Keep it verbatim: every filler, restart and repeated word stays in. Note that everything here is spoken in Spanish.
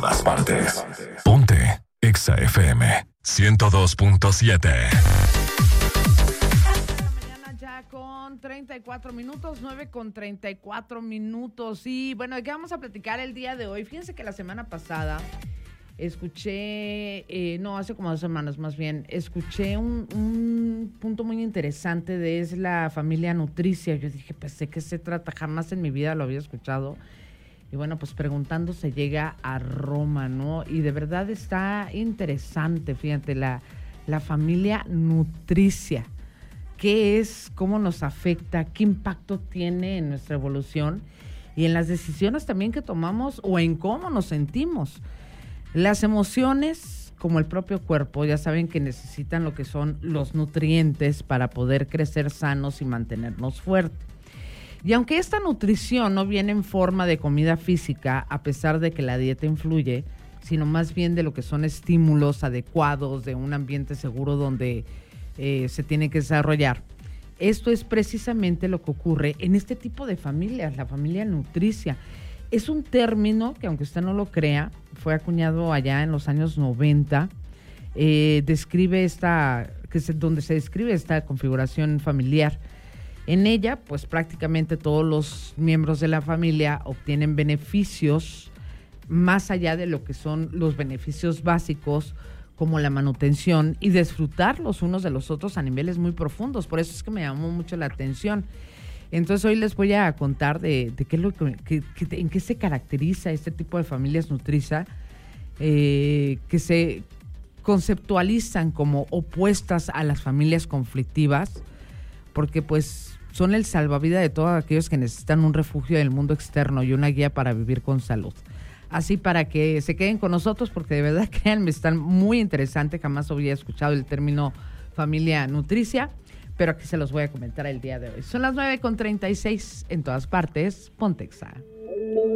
todas partes. Ponte Exa F M ciento dos punto siete. Ya con treinta y cuatro minutos, nueve con treinta y cuatro minutos. Y bueno, ¿de qué vamos a platicar el día de hoy? Fíjense que la semana pasada escuché, eh, no, hace como dos semanas más bien, escuché un, un punto muy interesante de es la familia nutricia. Yo dije, pues, ¿de qué se trata? Jamás en mi vida lo había escuchado. Y bueno, pues preguntando se llega a Roma, ¿no? Y de verdad está interesante, fíjate, la, la familia nutricia. ¿Qué es? ¿Cómo nos afecta? ¿Qué impacto tiene en nuestra evolución? Y en las decisiones también que tomamos o en cómo nos sentimos. Las emociones, como el propio cuerpo, ya saben que necesitan lo que son los nutrientes para poder crecer sanos y mantenernos fuertes. Y aunque esta nutrición no viene en forma de comida física, a pesar de que la dieta influye, sino más bien de lo que son estímulos adecuados, de un ambiente seguro donde Eh, se tiene que desarrollar. Esto es precisamente lo que ocurre en este tipo de familias, la familia nutricia. Es un término que, aunque usted no lo crea, fue acuñado allá en los años noventa. Eh, describe esta, que se, donde se describe esta configuración familiar. En ella, pues prácticamente todos los miembros de la familia obtienen beneficios más allá de lo que son los beneficios básicos, como la manutención y disfrutar los unos de los otros a niveles muy profundos. Por eso es que me llamó mucho la atención. Entonces hoy les voy a contar de, de qué es lo que, que, que, en qué se caracteriza este tipo de familias nutriza, eh, que se conceptualizan como opuestas a las familias conflictivas, porque pues son el salvavidas de todos aquellos que necesitan un refugio del mundo externo y una guía para vivir con salud. Así para que se queden con nosotros, porque de verdad, créanme, están muy interesantes. Jamás había escuchado el término familia nutricia, pero aquí se los voy a comentar el día de hoy. Son las nueve con treinta y seis en todas partes. Ponte Exa.